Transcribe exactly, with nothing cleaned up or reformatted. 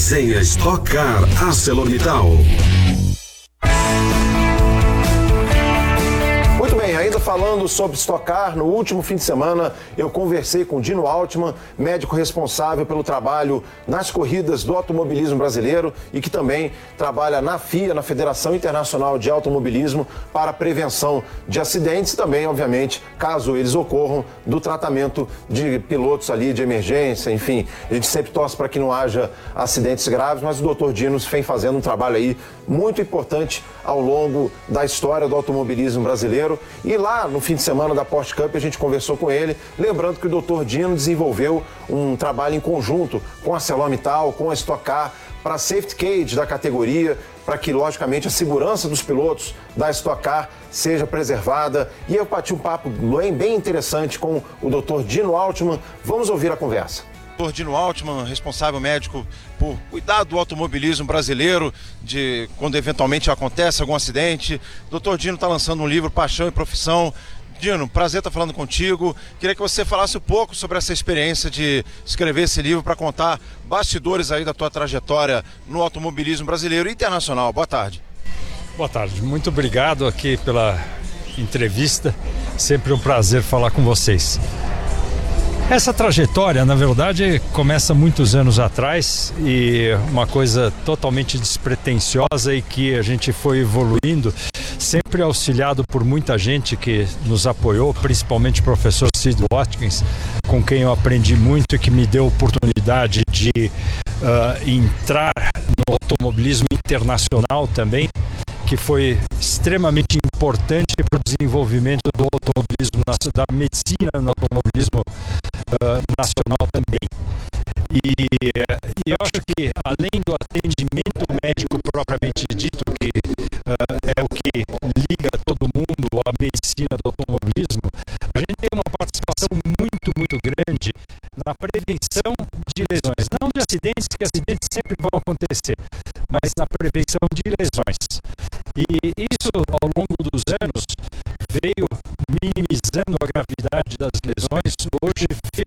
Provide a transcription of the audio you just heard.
Resenha Stock Car ArcelorMittal. Muito bem, ainda falando sobre Stock Car, no último fim de semana eu conversei com Dino Altman, médico responsável pelo trabalho nas corridas do automobilismo brasileiro e que também trabalha na F I A, na Federação Internacional de Automobilismo, para a prevenção de acidentes e também, obviamente, caso eles ocorram, do tratamento de pilotos ali de emergência, enfim. A gente sempre torce para que não haja acidentes graves, mas o doutor Dino vem fazendo um trabalho aí muito importante ao longo da história do automobilismo brasileiro. E lá no fim de semana da Porsche Cup a gente conversou com ele, lembrando que o doutor Dino desenvolveu um trabalho em conjunto com a ArcelorMittal, com a Stock Car, para a safety cage da categoria, para que, logicamente, a segurança dos pilotos da Stock Car seja preservada. E eu bati um papo bem interessante com o doutor Dino Altman. Vamos ouvir a conversa. doutor Dino Altman, responsável médico por cuidar do automobilismo brasileiro, de quando eventualmente acontece algum acidente. doutor Dino está lançando um livro, Paixão e Profissão. Dino, prazer estar falando contigo. Queria que você falasse um pouco sobre essa experiência de escrever esse livro para contar bastidores aí da tua trajetória no automobilismo brasileiro e internacional. Boa tarde. Boa tarde, muito obrigado aqui pela entrevista. Sempre um prazer falar com vocês. Essa trajetória, na verdade, começa muitos anos atrás e uma coisa totalmente despretensiosa e que a gente foi evoluindo, sempre auxiliado por muita gente que nos apoiou, principalmente o professor Sid Watkins, com quem eu aprendi muito e que me deu a oportunidade de uh, entrar no automobilismo internacional também, que foi extremamente importante para o desenvolvimento do automobilismo, da medicina no automobilismo uh, nacional também. E, e eu acho que, além do atendimento médico propriamente dito, que uh, é o que liga todo mundo à medicina do automobilismo, a gente tem uma participação muito, muito grande na prevenção de lesões. Não de acidentes, que acidentes sempre vão acontecer, mas na prevenção de lesões. E isso, ao longo dos anos, veio minimizando a gravidade das lesões. Hoje,